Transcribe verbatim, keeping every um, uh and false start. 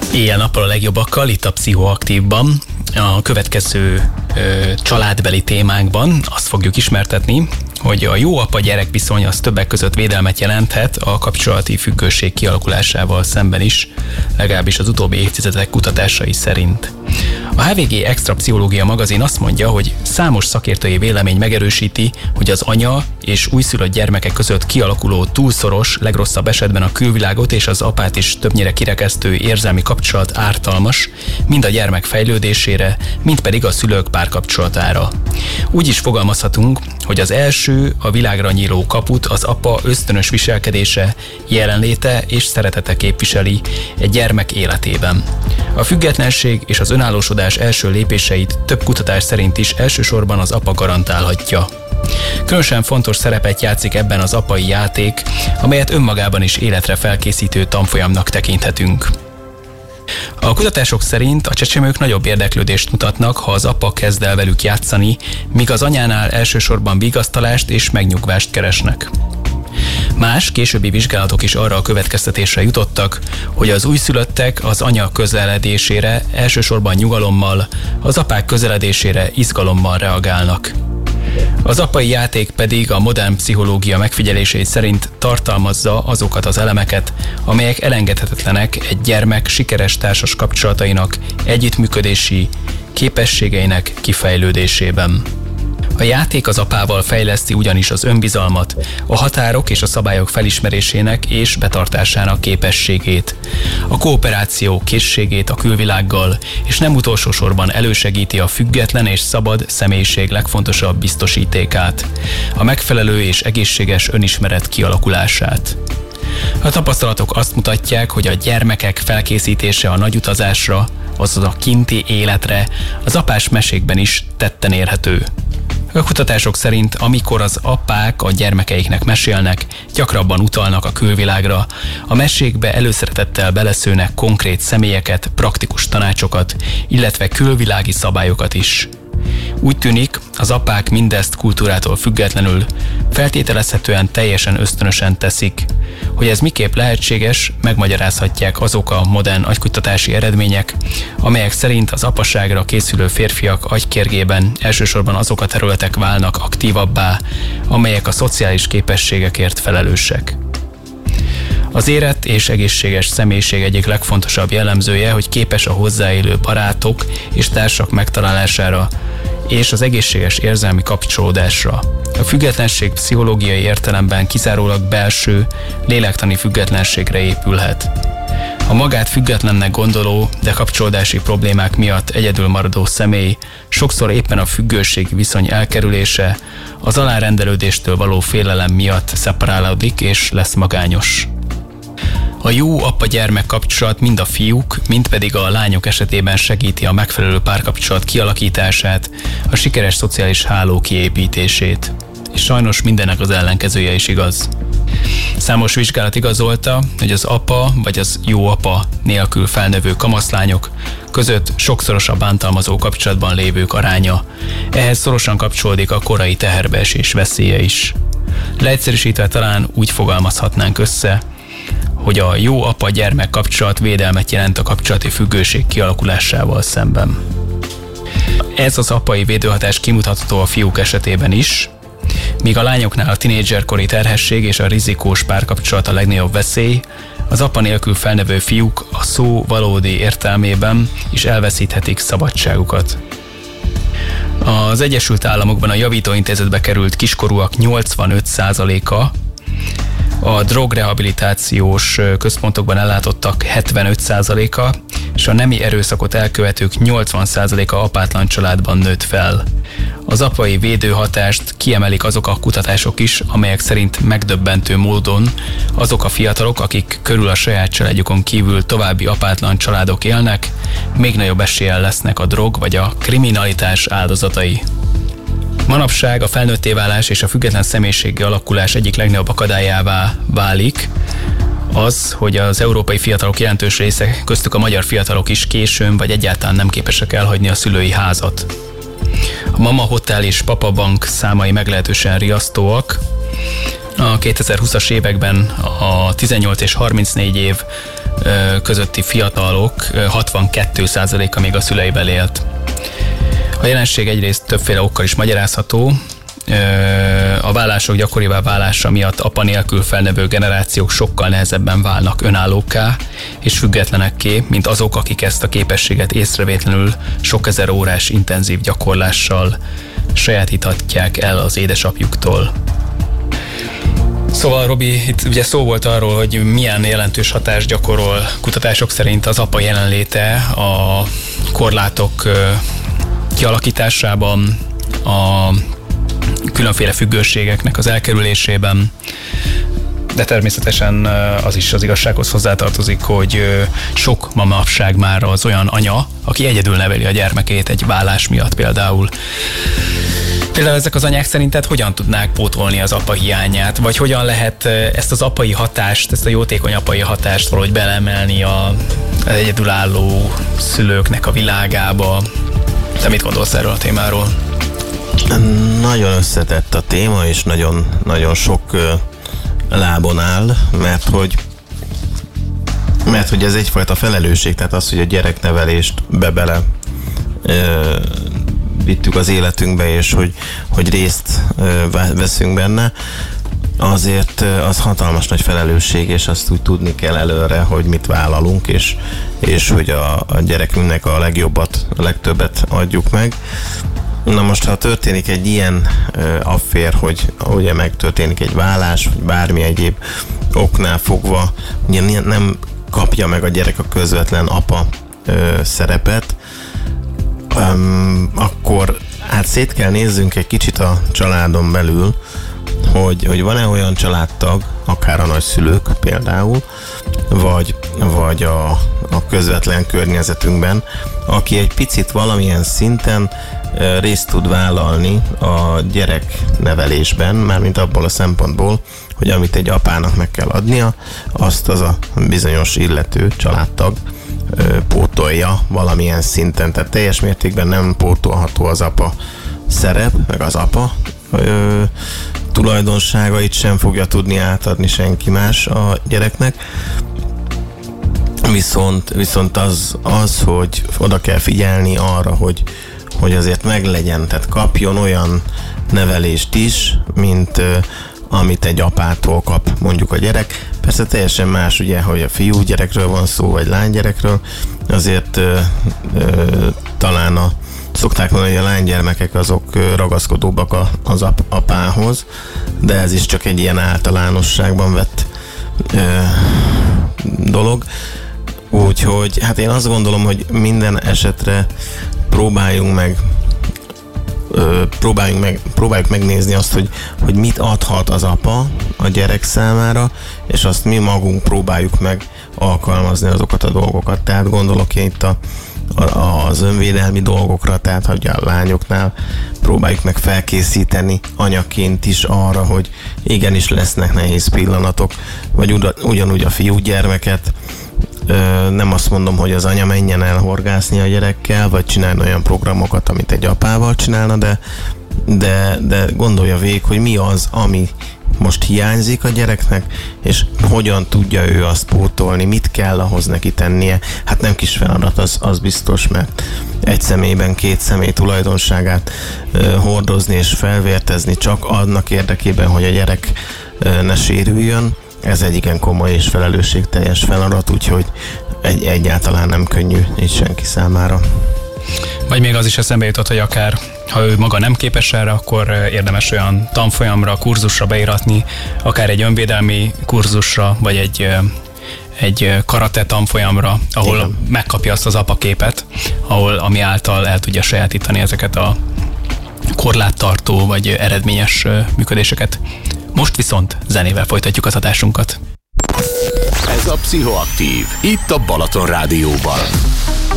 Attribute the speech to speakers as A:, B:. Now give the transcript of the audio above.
A: Éjjel-nappal a legjobbakkal, itt a Pszichoaktívban. A következő ö, családbeli témánkban azt fogjuk ismertetni, hogy a jó apa-gyerek viszony az többek között védelmet jelenthet a kapcsolati függőség kialakulásával szemben is, legalábbis az utóbbi évtizedek kutatásai szerint. A há vé gé Extra Pszichológia magazin azt mondja, hogy számos szakértői vélemény megerősíti, hogy az anya és újszülött gyermekek között kialakuló túlszoros, legrosszabb esetben a külvilágot és az apát is többnyire kirekesztő érzelmi kapcsolat ártalmas, mind a gyermek fejlődésére, mind pedig a szülők párkapcsolatára. Úgy is fogalmazhatunk, hogy az első, a világra nyíló kaput az apa ösztönös viselkedése, jelenléte és szeretete képviseli egy gyermek életében. A függetlenség és az önállósodás első lépéseit több kutatás szerint is elsősorban az apa garantálhatja. Különösen fontos szerepet játszik ebben az apai játék, amelyet önmagában is életre felkészítő tanfolyamnak tekinthetünk. A kutatások szerint a csecsemők nagyobb érdeklődést mutatnak, ha az apa kezd el velük játszani, míg az anyánál elsősorban vigasztalást és megnyugvást keresnek. Más későbbi vizsgálatok is arra a következtetésre jutottak, hogy az újszülöttek az anya közeledésére elsősorban nyugalommal, az apák közeledésére izgalommal reagálnak. Az apai játék pedig a modern pszichológia megfigyelései szerint tartalmazza azokat az elemeket, amelyek elengedhetetlenek egy gyermek sikeres társas kapcsolatainak, együttműködési képességeinek kifejlődésében. A játék az apával fejleszti ugyanis az önbizalmat, a határok és a szabályok felismerésének és betartásának képességét, a kooperáció készségét a külvilággal, és nem utolsó sorban elősegíti a független és szabad személyiség legfontosabb biztosítékát, a megfelelő és egészséges önismeret kialakulását. A tapasztalatok azt mutatják, hogy a gyermekek felkészítése a nagy utazásra, azaz a kinti életre az apás mesékben is tetten érhető. A kutatások szerint, amikor az apák a gyermekeiknek mesélnek, gyakrabban utalnak a külvilágra, a mesékbe előszeretettel beleszőnek konkrét személyeket, praktikus tanácsokat, illetve külvilági szabályokat is. Úgy tűnik, az apák mindezt kultúrától függetlenül, feltételezhetően teljesen ösztönösen teszik. Hogy ez miképp lehetséges, megmagyarázhatják azok a modern agykutatási eredmények, amelyek szerint az apaságra készülő férfiak agykérgében elsősorban azok a területek válnak aktívabbá, amelyek a szociális képességekért felelősek. Az érett és egészséges személyiség egyik legfontosabb jellemzője, hogy képes a hozzáélő barátok és társak megtalálására és az egészséges érzelmi kapcsolódásra. A függetlenség pszichológiai értelemben kizárólag belső, lélektani függetlenségre épülhet. A magát függetlennek gondoló, de kapcsolódási problémák miatt egyedül maradó személy sokszor éppen a függőségi viszony elkerülése, az alárendelődéstől való félelem miatt szeparálódik és lesz magányos. A jó apa-gyermek kapcsolat mind a fiúk, mind pedig a lányok esetében segíti a megfelelő párkapcsolat kialakítását, a sikeres szociális háló kiépítését. És sajnos mindennek az ellenkezője is igaz. Számos vizsgálat igazolta, hogy az apa vagy az jó apa nélkül felnövő kamaszlányok között sokszoros a bántalmazó kapcsolatban lévők aránya. Ehhez szorosan kapcsolódik a korai teherbeesés veszélye is. Leegyszerűsítve talán úgy fogalmazhatnánk össze, hogy a jó apa-gyermek kapcsolat védelmet jelent a kapcsolati függőség kialakulásával szemben. Ez az apai védőhatás kimutatható a fiúk esetében is, míg a lányoknál a tinédzserkori terhesség és a rizikós párkapcsolat a legnagyobb veszély, az apa nélkül felnövő fiúk a szó valódi értelmében is elveszíthetik szabadságukat. Az Egyesült Államokban a javítóintézetbe került kiskorúak nyolcvanöt százaléka, a drogrehabilitációs központokban ellátottak hetvenöt százaléka, és a nemi erőszakot elkövetők nyolcvan százaléka apátlan családban nőtt fel. Az apai védőhatást kiemelik azok a kutatások is, amelyek szerint megdöbbentő módon azok a fiatalok, akik körül a saját családjukon kívül további apátlan családok élnek, még nagyobb eséllyel lesznek a drog vagy a kriminalitás áldozatai. Manapság a felnőtté válás és a független személyiségi alakulás egyik legnagyobb akadályává válik az, hogy az európai fiatalok jelentős része, köztük a magyar fiatalok is későn vagy egyáltalán nem képesek elhagyni a szülői házat. A Mama Hotel és Papa Bank számai meglehetősen riasztóak. A kétezer-húszas években a tizennyolc és harmincnégy év közötti fiatalok hatvankettő százaléka még a szüleivel élt. A jelenség egyrészt többféle okkal is magyarázható. A vállások gyakorivá válása miatt apa nélkül felnövő generációk sokkal nehezebben válnak önállókká és függetlenekké, mint azok, akik ezt a képességet észrevétlenül sok ezer órás intenzív gyakorlással sajátíthatják el az édesapjuktól. Szóval, Robi, itt ugye szó volt arról, hogy milyen jelentős hatást gyakorol kutatások szerint az apa jelenléte a korlátok kialakításában, a különféle függőségeknek az elkerülésében, de természetesen az is az igazsághoz hozzátartozik, hogy sok manapság már az olyan anya, aki egyedül neveli a gyermekét egy vállás miatt például. Például ezek az anyák szerinted hogyan tudnák pótolni az apa hiányát, vagy hogyan lehet ezt az apai hatást, ezt a jótékony apai hatást valahogy beleemelni a egyedülálló szülőknek a világába? Te mit gondolsz erről a témáról?
B: Nagyon összetett a téma, és nagyon, nagyon sok uh, lábon áll, mert hogy mert hogy ez egyfajta felelősség, tehát az, hogy a gyereknevelést be-bele uh, vittük az életünkbe, és hogy, hogy részt uh, veszünk benne, azért uh, az hatalmas nagy felelősség, és azt úgy tudni kell előre, hogy mit vállalunk, és, és hogy a, a gyerekünknek a legjobbat, a legtöbbet adjuk meg. Na most, ha történik egy ilyen uh, affér, hogy ugye megtörténik egy vállás, vagy bármi egyéb oknál fogva, ugye nem kapja meg a gyerek a közvetlen apa uh, szerepet, um, akkor hát szét kell nézzünk egy kicsit a családon belül, hogy, hogy van-e olyan családtag, akár a nagyszülők például, vagy, vagy a, a közvetlen környezetünkben, aki egy picit valamilyen szinten részt tud vállalni a gyereknevelésben, mármint abból a szempontból, hogy amit egy apának meg kell adnia, azt az a bizonyos illető családtag pótolja valamilyen szinten. Tehát teljes mértékben nem pótolható az apa szerep, meg az apa ö, tulajdonságait sem fogja tudni átadni senki más a gyereknek. Viszont, viszont az, az, hogy oda kell figyelni arra, hogy hogy azért meglegyen, tehát kapjon olyan nevelést is, mint uh, amit egy apától kap mondjuk a gyerek. Persze teljesen más ugye, hogy a fiú gyerekről van szó, vagy lánygyerekről, azért uh, uh, talán a, szokták mondani, hogy a lánygyermekek azok uh, ragaszkodóbbak a, az ap, apához, de ez is csak egy ilyen általánosságban vett uh, dolog. Úgyhogy hát én azt gondolom, hogy minden esetre próbáljunk meg, ö, próbáljunk meg, próbáljuk megnézni azt, hogy, hogy mit adhat az apa a gyerek számára, és azt mi magunk próbáljuk meg alkalmazni azokat a dolgokat. Tehát gondolok én itt a, a, az önvédelmi dolgokra, tehát hogy a lányoknál próbáljuk meg felkészíteni anyaként is arra, hogy igenis lesznek nehéz pillanatok, vagy ugyanúgy a fiúgyermeket. Nem azt mondom, hogy az anya menjen el horgászni a gyerekkel, vagy csinálni olyan programokat, amit egy apával csinálna, de, de, de gondolja végig, hogy mi az, ami most hiányzik a gyereknek, és hogyan tudja ő azt pótolni, mit kell ahhoz neki tennie. Hát nem kis feladat, az, az biztos, mert egy személyben két személy tulajdonságát uh, hordozni és felvértezni csak annak érdekében, hogy a gyerek uh, ne sérüljön. Ez egy igen komoly és felelősségteljes feladat, úgyhogy egy, egyáltalán nem könnyű így senki számára.
A: Vagy még az is eszembe jutott, hogy akár ha ő maga nem képes erre, akkor érdemes olyan tanfolyamra, kurzusra beiratni, akár egy önvédelmi kurzusra, vagy egy, egy karate tanfolyamra, ahol igen, megkapja azt az apaképet, ahol, ami által el tudja sajátítani ezeket a korláttartó vagy eredményes működéseket. Most viszont zenével folytatjuk az adásunkat.
C: Ez a Pszichoaktív, itt a Balaton Rádióban.